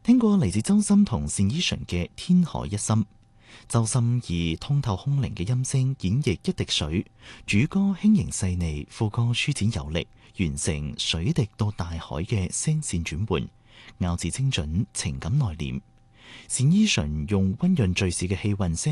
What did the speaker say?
聽過嚟自周深同單依純嘅《天海一深》，周深以通透空靈嘅音聲演繹一滴水，主歌輕盈細膩，副歌舒展有力，完成水滴到大海嘅聲線轉換，咬字精準，情感內斂。單依純用溫潤敘事嘅氣韻聲